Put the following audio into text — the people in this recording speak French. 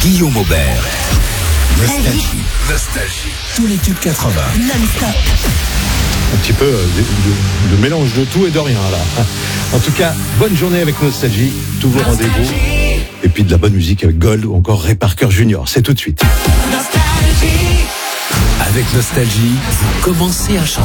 Guillaume Aubert. Nostalgie. Tous les tubes 80. Non-stop. Un petit peu de mélange de tout et de rien là. En tout cas, bonne journée avec Nostalgie, tous vos rendez-vous. Et puis de la bonne musique avec Gold ou encore Ray Parker Jr. C'est tout de suite. Avec Nostalgie, vous commencez à chanter.